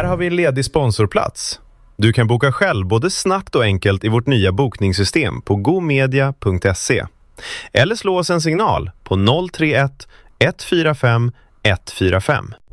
Här har vi en ledig sponsorplats. Du kan boka själv både snabbt och enkelt i vårt nya bokningssystem på gomedia.se. Eller slå oss en signal på 031 145 145.